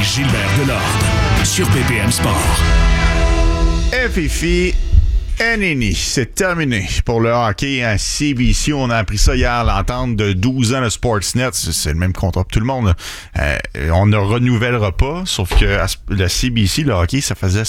Gilbert Delorde sur BPM Sport. FFI Enini, c'est terminé pour le hockey à CBC. On a appris ça hier, l'entente de 12 ans de Sportsnet. C'est le même contrat pour tout le monde. On ne renouvellera pas, sauf que le CBC, le hockey, ça faisait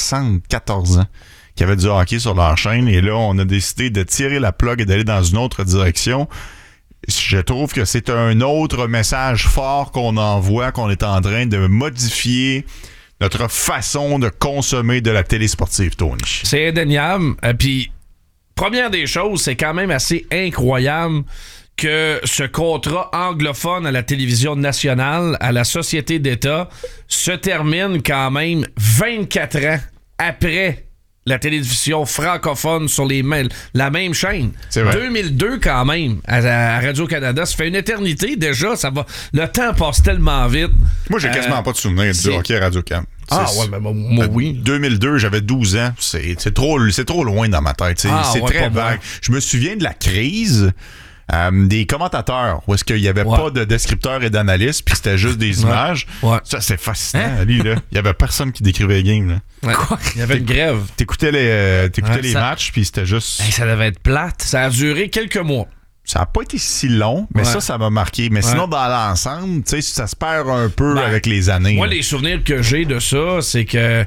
74 ans qu'il y avait du hockey sur leur chaîne. Et là, on a décidé de tirer la plug et d'aller dans une autre direction. Je trouve que c'est un autre message fort qu'on envoie, qu'on est en train de modifier notre façon de consommer de la télé sportive, Tony. C'est indéniable. Puis, première des choses, c'est quand même assez incroyable que ce contrat anglophone à la télévision nationale, à la Société d'État, se termine quand même 24 ans après la télévision francophone sur la même chaîne. C'est vrai. 2002 quand même, à Radio-Canada. Ça fait une éternité déjà. Le temps passe tellement vite. Moi, j'ai quasiment pas de souvenir du hockey à Radio-Can. Moi, oui. 2002, j'avais 12 ans. C'est trop loin dans ma tête. C'est très vague. Je me souviens de la crise des commentateurs où est-ce qu'il n'y avait pas de descripteurs et d'analystes, puis c'était juste des images. Ouais. Ça, c'est fascinant, Ali, là. Il n'y avait personne qui décrivait les games, là. Quoi? Il y avait une grève. T'écoutais les matchs, puis c'était juste... ça devait être plate. Ça a duré quelques mois. Ça n'a pas été si long, mais ça m'a marqué. Mais sinon, dans l'ensemble, ça se perd un peu avec les années. Moi, les souvenirs que j'ai de ça, c'est que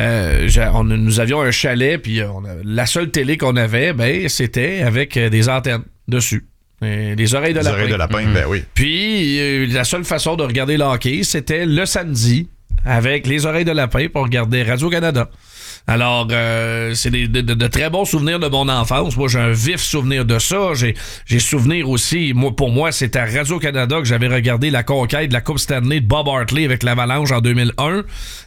nous avions un chalet, puis la seule télé qu'on avait, c'était avec des antennes dessus. Les oreilles de lapin. Les oreilles de lapin, ben oui. Puis, la seule façon de regarder le hockey, c'était le samedi, avec les oreilles de lapin pour regarder Radio-Canada. Alors, c'est de très bons souvenirs de mon enfance. Moi, j'ai un vif souvenir de ça. J'ai souvenir aussi, pour moi, c'est à Radio-Canada que j'avais regardé la conquête de la Coupe Stanley de Bob Hartley avec l'Avalanche en 2001.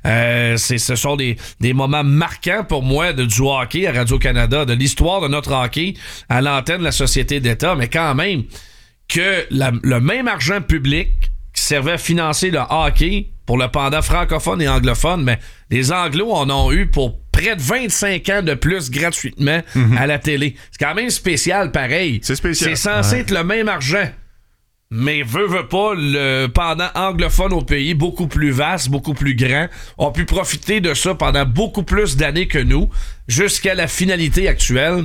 Ce sont des moments marquants pour moi du hockey à Radio-Canada, de l'histoire de notre hockey à l'antenne de la Société d'État. Mais quand même, que le même argent public qui servait à financer le hockey pour le pendant francophone et anglophone, mais les Anglos en ont eu pour près de 25 ans de plus gratuitement à la télé. C'est quand même spécial, pareil. C'est spécial. C'est censé être le même argent. Mais veut pas, le pendant anglophone au pays, beaucoup plus vaste, beaucoup plus grand, ont pu profiter de ça pendant beaucoup plus d'années que nous, jusqu'à la finalité actuelle.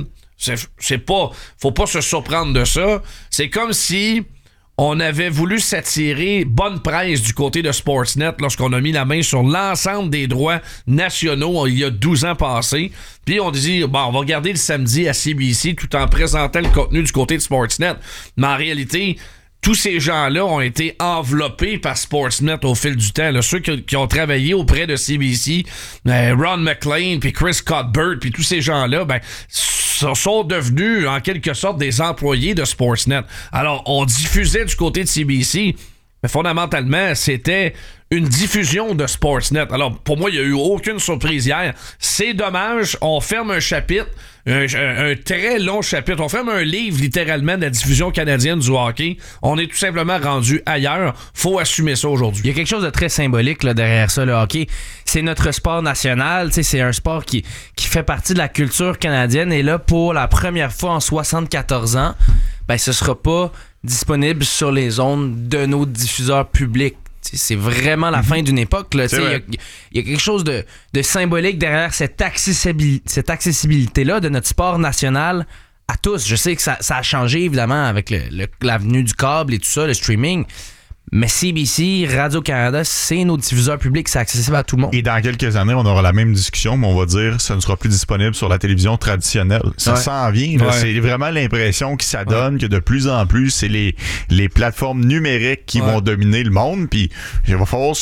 Faut pas se surprendre de ça. C'est comme si on avait voulu s'attirer bonne presse du côté de Sportsnet lorsqu'on a mis la main sur l'ensemble des droits nationaux il y a 12 ans passés. Puis on dit, on va regarder le samedi à CBC tout en présentant le contenu du côté de Sportsnet. Mais en réalité, tous ces gens-là ont été enveloppés par Sportsnet au fil du temps. Là. Ceux qui ont travaillé auprès de CBC, Ron McLean, puis Chris Cuthbert, puis tous ces gens-là, sont devenus en quelque sorte des employés de Sportsnet. Alors, on diffusait du côté de CBC, mais fondamentalement, c'était une diffusion de Sportsnet. Alors, pour moi, il n'y a eu aucune surprise hier. C'est dommage, on ferme un chapitre, un très long chapitre. On ferme un livre, littéralement, de la diffusion canadienne du hockey. On est tout simplement rendu ailleurs. Faut assumer ça aujourd'hui. Il y a quelque chose de très symbolique là, derrière ça, le hockey. C'est notre sport national. C'est un sport qui fait partie de la culture canadienne. Et là, pour la première fois en 74 ans, ce sera pas disponible sur les ondes de nos diffuseurs publics. C'est vraiment la fin d'une époque. Il y a quelque chose de symbolique derrière cette accessibilité-là de notre sport national à tous. Je sais que ça a changé, évidemment, avec l'avenue du câble et tout ça, le streaming. Mais CBC, Radio-Canada, c'est nos diffuseurs publics, c'est accessible à tout le monde. Et dans quelques années, on aura la même discussion, mais on va dire que ça ne sera plus disponible sur la télévision traditionnelle. Ça s'en vient. Là, c'est vraiment l'impression que ça donne que de plus en plus, c'est les plateformes numériques qui vont dominer le monde. Puis il va falloir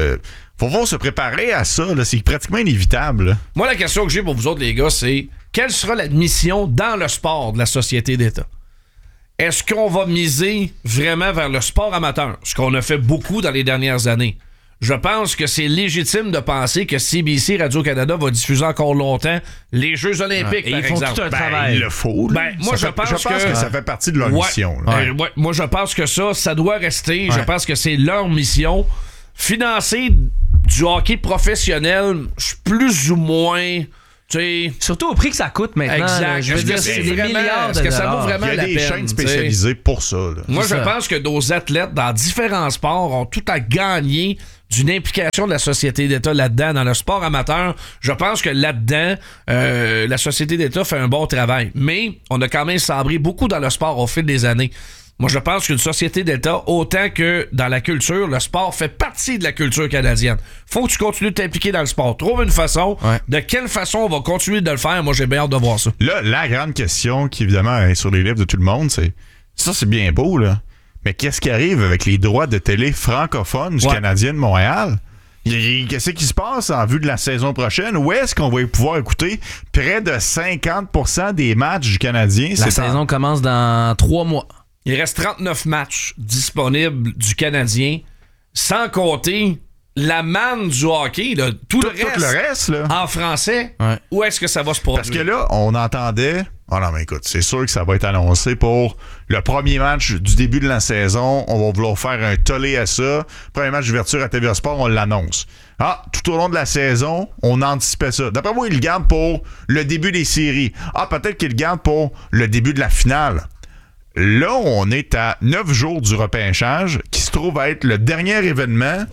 se préparer à ça. Là. C'est pratiquement inévitable. Là. Moi, la question que j'ai pour vous autres, les gars, c'est quelle sera la mission dans le sport de la Société d'État? Est-ce qu'on va miser vraiment vers le sport amateur? Ce qu'on a fait beaucoup dans les dernières années. Je pense que c'est légitime de penser que CBC Radio-Canada va diffuser encore longtemps les Jeux olympiques, par exemple. Ils font tout un travail. Il le faut. Moi, je pense que ça fait partie de leur mission. Moi, je pense que ça doit rester. Je pense que c'est leur mission. Financer du hockey professionnel, je suis plus ou moins... Surtout au prix que ça coûte maintenant. Exact. Là, je veux dire, c'est des milliards de Est-ce que ça vaut dollars. vraiment Il y a la des peine, chaînes spécialisées pour ça. Là. Moi, C'est je ça. pense que nos athlètes dans différents sports ont tout à gagner d'une implication de la société d'État là-dedans. Dans le sport amateur, je pense que là-dedans, la société d'État fait un bon travail. Mais on a quand même sabré beaucoup dans le sport au fil des années. Moi, je pense qu'une société d'État, autant que dans la culture, le sport fait partie de la culture canadienne. Faut que tu continues de t'impliquer dans le sport. Trouve une façon. Ouais. De quelle façon on va continuer de le faire? Moi, j'ai bien hâte de voir ça. Là, la grande question qui, évidemment, est sur les lèvres de tout le monde, c'est... Ça, c'est bien beau, là. Mais qu'est-ce qui arrive avec les droits de télé francophones du Canadien de Montréal? Qu'est-ce qui se passe en vue de la saison prochaine? Où est-ce qu'on va pouvoir écouter près de 50% des matchs du Canadien? La saison commence dans 3 mois. Il reste 39 matchs disponibles du Canadien, sans compter la manne du hockey, là, tout le reste là. en français. Ouais. Où est-ce que ça va se produire? Parce que là, on entendait... Oh non, mais écoute, c'est sûr que ça va être annoncé pour le premier match du début de la saison. On va vouloir faire un tollé à ça. Premier match d'ouverture à TVA Sport, on l'annonce. Ah, tout au long de la saison, on anticipait ça. D'après moi, ils le gardent pour le début des séries. Ah, peut-être qu'ils le gardent pour le début de la finale. Là, on est à 9 jours du repêchage, qui se trouve à être le dernier événement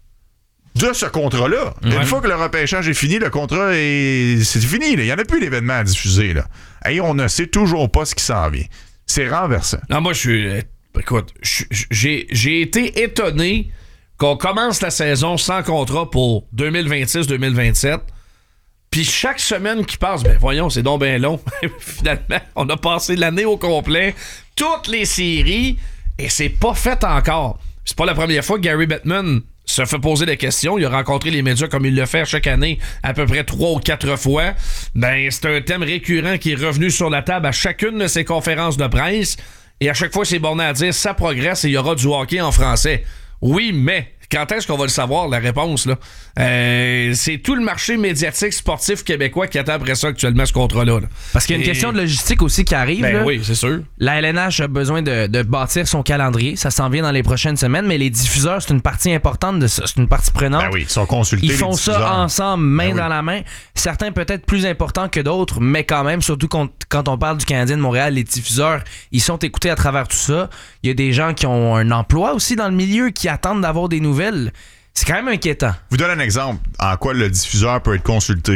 de ce contrat-là. Ouais. Une fois que le repêchage est fini, le contrat c'est fini. Là. Il n'y en a plus d'événements à diffuser. Là. Et on ne sait toujours pas ce qui s'en vient. C'est renversant. Non, moi, écoute, j'ai été étonné qu'on commence la saison sans contrat pour 2026-2027. Puis chaque semaine qui passe, ben voyons, c'est donc bien long. Finalement, on a passé l'année au complet, toutes les séries, et c'est pas fait encore. C'est pas la première fois que Gary Bettman se fait poser des questions. Il a rencontré les médias comme il le fait chaque année, à peu près 3 ou 4 fois. Ben, c'est un thème récurrent qui est revenu sur la table à chacune de ses conférences de presse. Et à chaque fois, c'est borné à dire, ça progresse et il y aura du hockey en français. Oui, mais quand est-ce qu'on va le savoir, la réponse, là? C'est tout le marché médiatique sportif québécois qui attend après ça actuellement ce contrat-là. Là. Parce qu'il y a une question de logistique aussi qui arrive. Ben là. oui, c'est sûr. La LNH a besoin de bâtir son calendrier. Ça s'en vient dans les prochaines semaines, mais les diffuseurs, c'est une partie importante de ça. C'est une partie prenante. Ben oui, ils sont consultés. Ils font ça ensemble, main dans la main. Certains peut-être plus importants que d'autres, mais quand même, surtout quand on parle du Canadien de Montréal, les diffuseurs, ils sont écoutés à travers tout ça. Il y a des gens qui ont un emploi aussi dans le milieu, qui attendent d'avoir des nouvelles. C'est quand même inquiétant. Je vous donne un exemple en quoi le diffuseur peut être consulté.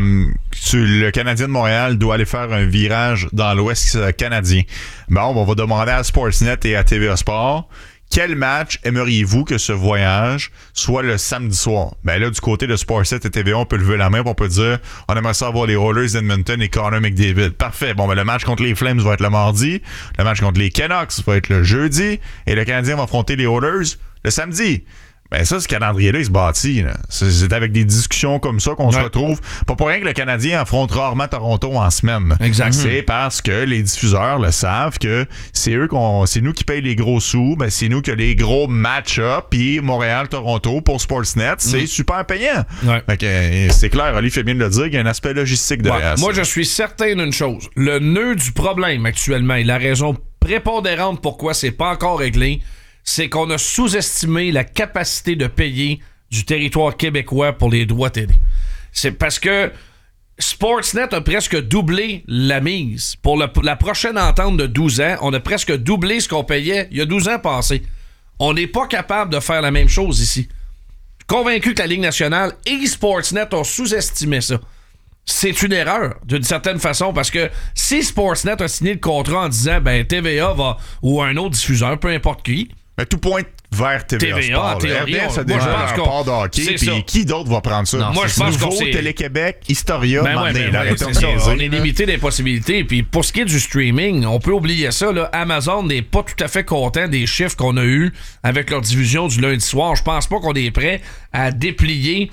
Le Canadien de Montréal doit aller faire un virage dans l'Ouest canadien. Bon, on va demander à Sportsnet et à TVA Sport, quel match aimeriez-vous que ce voyage soit le samedi soir? Ben là, du côté de Sportsnet et TVA, on peut lever la main et on peut dire, on aimerait savoir les Oilers d'Edmonton et Connor McDavid. Parfait. Bon, ben le match contre les Flames va être le mardi. Le match contre les Canucks va être le jeudi. Et le Canadien va affronter les Oilers le samedi. Ben ça, ce calendrier-là, il se bâtit. Là. C'est avec des discussions comme ça qu'on se retrouve. Pas pour rien que le Canadien affronte rarement Toronto en semaine. Exact. C'est parce que les diffuseurs le savent que c'est nous qui payent les gros sous. Ben c'est nous qui avons les gros match-up. Puis Montréal-Toronto pour Sportsnet, c'est super payant. Ouais. Fait que, c'est clair, Oli fait bien de le dire, il y a un aspect logistique derrière ça. Moi, je suis certain d'une chose. Le nœud du problème actuellement et la raison prépondérante pourquoi c'est pas encore réglé, c'est qu'on a sous-estimé la capacité de payer du territoire québécois pour les droits télé. C'est parce que Sportsnet a presque doublé la mise. Pour la prochaine entente de 12 ans, on a presque doublé ce qu'on payait il y a 12 ans passés. On n'est pas capable de faire la même chose ici. Convaincu que la Ligue nationale et Sportsnet ont sous-estimé ça. C'est une erreur, d'une certaine façon, parce que si Sportsnet a signé le contrat en disant ben TVA va ou un autre diffuseur, peu importe qui, mais tout pointe vers TVA Sport. En théorie, RDS a déjà un port de hockey, puis qui d'autre va prendre ça? Non, moi, je pense Nouveau, que Télé-Québec, Historia, c'est ça. On est limité des possibilités. Puis pour ce qui est du streaming, on peut oublier ça. Là. Amazon n'est pas tout à fait content des chiffres qu'on a eus avec leur diffusion du lundi soir. Je pense pas qu'on est prêt à déplier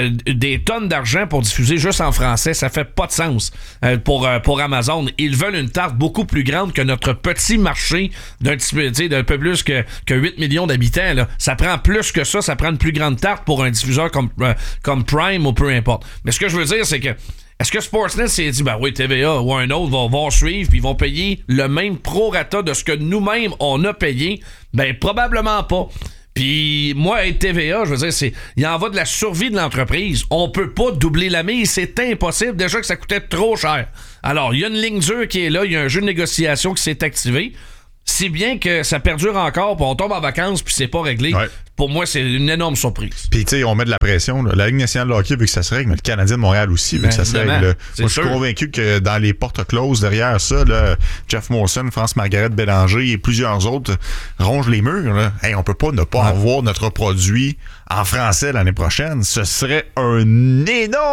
des tonnes d'argent pour diffuser juste en français. Ça fait pas de sens pour Amazon. Ils veulent une tarte beaucoup plus grande que notre petit marché d'un peu plus que 8 millions d'habitants. Là. Ça prend plus que ça. Ça prend une plus grande tarte pour un diffuseur comme Prime ou peu importe. Mais ce que je veux dire, c'est que est-ce que Sportsnet s'est dit, ben oui, TVA ou un autre vont suivre puis ils vont payer le même prorata de ce que nous-mêmes on a payé? Ben probablement pas. Puis moi, être TVA, je veux dire, il en va de la survie de l'entreprise. On peut pas doubler la mise, c'est impossible. Déjà que ça coûtait trop cher. Alors, il y a une ligne dure qui est là, il y a un jeu de négociation qui s'est activé. Si bien que ça perdure encore, puis on tombe en vacances, puis c'est pas réglé. Ouais. Pour moi, c'est une énorme surprise. Puis, tu sais, on met de la pression. Là. La Ligue nationale de hockey veut que ça se règle, mais le Canadien de Montréal aussi veut que ça se règle. Moi, je suis convaincu que dans les portes closes derrière ça, là, Jeff Molson, France-Margaret Bélanger et plusieurs autres rongent les murs. Là. Hey, on peut pas ne pas avoir notre produit en français l'année prochaine. Ce serait une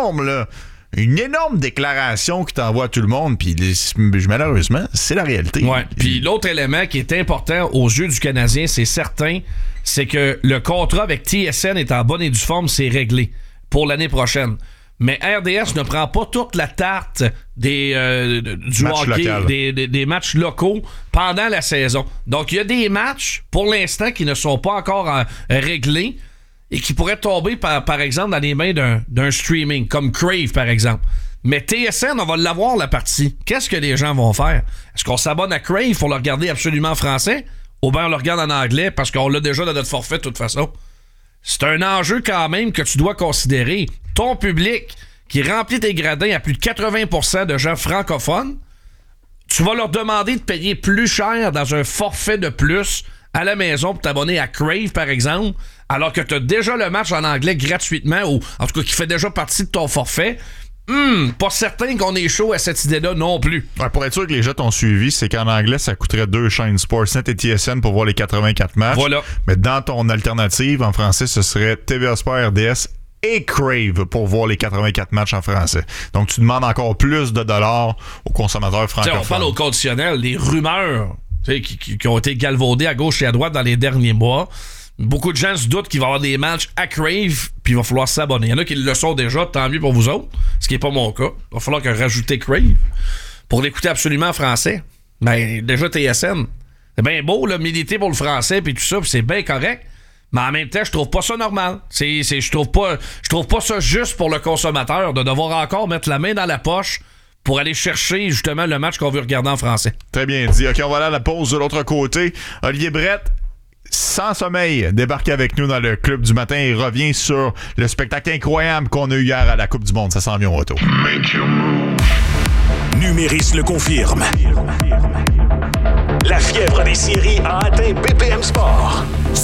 énorme déclaration qui t'envoie à tout le monde, puis malheureusement, c'est la réalité. Ouais. Puis l'autre élément qui est important aux yeux du Canadien, c'est certain, c'est que le contrat avec TSN est en bonne et due forme, c'est réglé pour l'année prochaine. Mais RDS ne prend pas toute la tarte du hockey, des matchs locaux pendant la saison. Donc, il y a des matchs, pour l'instant, qui ne sont pas encore réglés, et qui pourrait tomber, par exemple, dans les mains d'un streaming, comme Crave, par exemple. Mais TSN, on va l'avoir, la partie. Qu'est-ce que les gens vont faire? Est-ce qu'on s'abonne à Crave pour le regarder absolument en français? Ou bien on le regarde en anglais parce qu'on l'a déjà dans notre forfait de toute façon? C'est un enjeu quand même que tu dois considérer. Ton public qui remplit tes gradins à plus de 80% de gens francophones, tu vas leur demander de payer plus cher dans un forfait de plus à la maison pour t'abonner à Crave, par exemple, alors que tu as déjà le match en anglais gratuitement, ou en tout cas qui fait déjà partie de ton forfait. Pas certain qu'on est chaud à cette idée-là non plus. Ouais, pour être sûr que les gens t'ont suivi, c'est qu'en anglais, ça coûterait 2 chaînes Sportsnet et TSN pour voir les 84 matchs. Voilà. Mais dans ton alternative, en français, ce serait TVA Sport, RDS et Crave pour voir les 84 matchs en français. Donc, tu demandes encore plus de dollars aux consommateurs francophones. On parle au conditionnel, les rumeurs qui ont été galvaudées à gauche et à droite dans les derniers mois. Beaucoup de gens se doutent qu'il va y avoir des matchs à Crave, puis il va falloir s'abonner. Il y en a qui le sont déjà, tant mieux pour vous autres, ce qui n'est pas mon cas. Il va falloir que rajouter Crave pour l'écouter absolument en français. Ben, déjà TSN. C'est bien beau, là, militer pour le français, puis tout ça, puis c'est bien correct. Mais en même temps, je trouve pas ça normal. Je trouve pas ça juste pour le consommateur de devoir encore mettre la main dans la poche pour aller chercher justement le match qu'on veut regarder en français. Très bien dit. OK, on va aller à la pause de l'autre côté. Olivier Brett, sans sommeil, débarque avec nous dans le Club du matin et revient sur le spectacle incroyable qu'on a eu hier à la Coupe du Monde. Ça s'en vient au retour. Numéris le confirme. La fièvre des séries a atteint BPM Sport.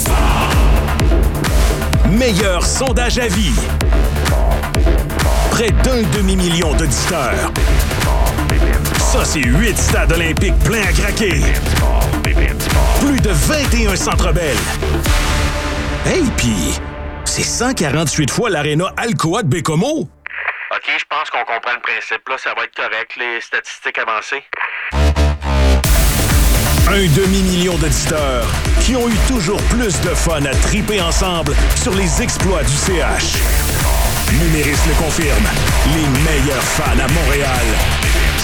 Meilleur sondage à vie. Près d'un demi-million d'auditeurs. Ça, c'est 8 stades olympiques pleins à craquer. Plus de 21 Centre Bell. Hey, pis c'est 148 fois l'aréna Alcoa de Bécomo. OK, je pense qu'on comprend le principe. Là, ça va être correct, les statistiques avancées. Un demi-million d'auditeurs qui ont eu toujours plus de fun à triper ensemble sur les exploits du CH. Numéris le confirme. Les meilleurs fans à Montréal